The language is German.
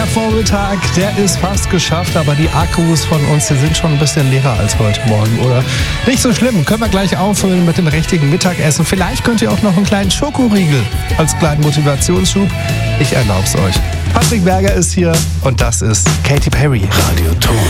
Freitagvormittag, der ist fast geschafft, aber die Akkus von uns, die sind schon ein bisschen leerer als heute Morgen, oder? Nicht so schlimm, können wir gleich auffüllen mit dem richtigen Mittagessen. Vielleicht könnt ihr auch noch einen kleinen Schokoriegel als kleinen Motivationsschub. Ich erlaub's euch. Patrick Berger ist hier und das ist Katy Perry. Radio Ton.